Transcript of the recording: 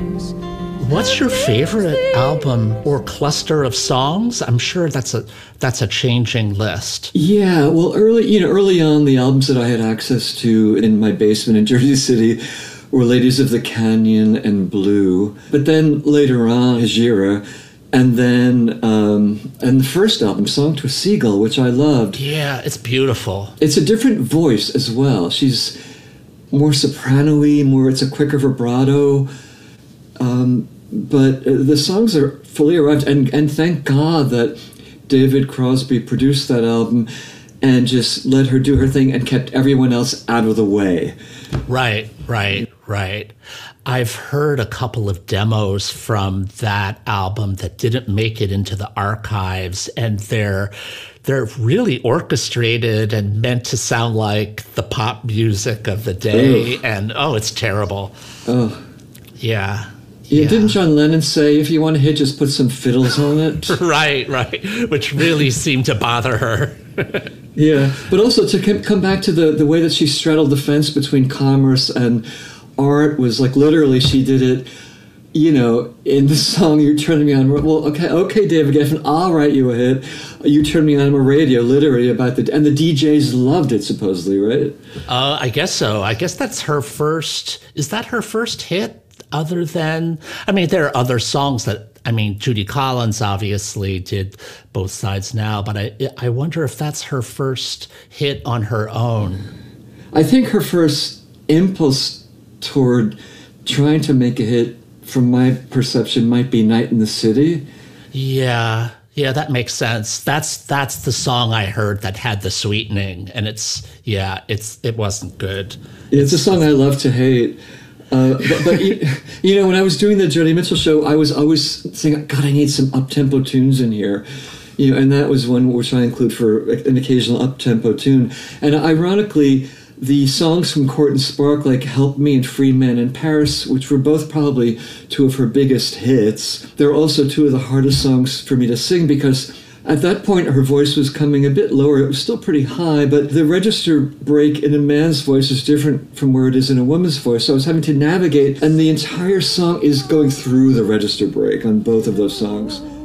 What's your favorite album or cluster of songs? I'm sure that's a changing list. Yeah, well, early on, the albums that I had access to in my basement in Jersey City were Ladies of the Canyon and Blue. But then later on, Hejira, and then and the first album, Song to a Seagull, which I loved. Yeah, it's beautiful. It's a different voice as well. She's more soprano-y, it's a quicker vibrato. But the songs are fully arrived, and thank God that David Crosby produced that album and just let her do her thing and kept everyone else out of the way. Right. I've heard a couple of demos from that album that didn't make it into the archives, and they're really orchestrated and meant to sound like the pop music of the day. Ugh. And it's terrible. Oh, yeah. Yeah, didn't John Lennon say, if you want to hit, just put some fiddles on it? Right, which really seemed to bother her. Yeah, but also to come back to the way that she straddled the fence between commerce and art was like literally she did it, in the song, You're Turning Me On. Well, okay, David Geffen, I'll write you a hit. You Turn Me On a radio, literally, and the DJs loved it, supposedly, right? I guess so. I guess that's her first, is that her first hit? Other than, there are other songs that, Judy Collins obviously did Both Sides Now, but I wonder if that's her first hit on her own. I think her first impulse toward trying to make a hit, from my perception, might be Night in the City. Yeah, that makes sense. That's the song I heard that had the sweetening, and it wasn't good. It's a song I love to hate. But when I was doing the Joni Mitchell show, I was always thinking, God, I need some up-tempo tunes in here. And that was one which I include for an occasional up-tempo tune. And ironically, the songs from Court and Spark, like Help Me and Free Man in Paris, which were both probably two of her biggest hits, they're also two of the hardest songs for me to sing because at that point, her voice was coming a bit lower. It was still pretty high, but the register break in a man's voice is different from where it is in a woman's voice. So I was having to navigate, and the entire song is going through the register break on both of those songs.